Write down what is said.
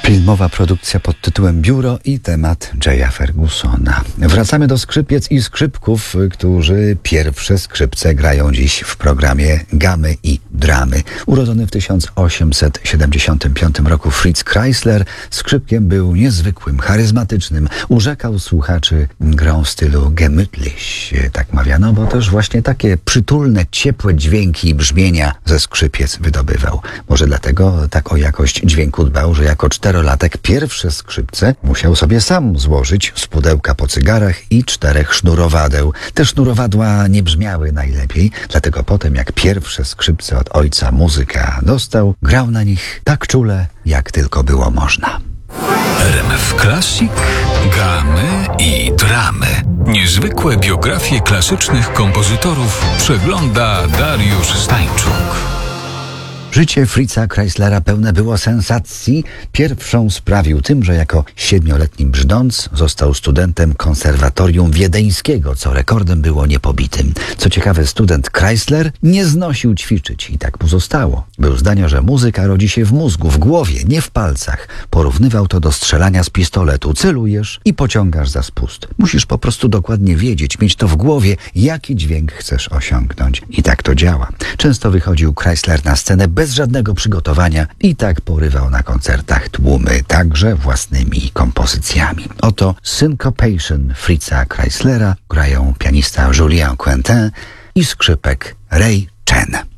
Filmowa produkcja pod tytułem Biuro i temat Jaya Fergusona. Wracamy do skrzypiec i skrzypków, którzy pierwsze skrzypce grają dziś w programie Gamy i Dramy. Urodzony w 1875 roku Fritz Kreisler skrzypkiem był niezwykłym, charyzmatycznym. Urzekał słuchaczy grą w stylu gemütlich, tak mawiano, bo też właśnie takie przytulne, ciepłe dźwięki i brzmienia ze skrzypiec wydobywał. Może dlatego tak o jakość dźwięku dbał, że jako czterolatek pierwsze skrzypce musiał sobie sam złożyć z pudełka po cygarach i 4 sznurowadeł. Te sznurowadła nie brzmiały najlepiej, dlatego potem jak pierwsze skrzypce od ojca muzyka dostał, grał na nich tak czule, jak tylko było można. RMF Classic, Gamy i Dramy. Niezwykłe biografie klasycznych kompozytorów przegląda Dariusz Stańczuk. Życie Fritza Kreislera pełne było sensacji. Pierwszą sprawił tym, że jako 7-letni brzdąc został studentem konserwatorium wiedeńskiego, co rekordem było niepobitym. Co ciekawe, student Kreisler nie znosił ćwiczyć i tak mu zostało. Był zdania, że muzyka rodzi się w mózgu, w głowie, nie w palcach. Porównywał to do strzelania z pistoletu. Celujesz i pociągasz za spust. Musisz po prostu dokładnie wiedzieć, mieć to w głowie, jaki dźwięk chcesz osiągnąć. I tak to działa. Często wychodził Kreisler na scenę bez żadnego przygotowania i tak porywał na koncertach tłumy, także własnymi kompozycjami. Oto Syncopation Fritza Kreislera grają pianista Julien Quentin i skrzypek Ray Chen.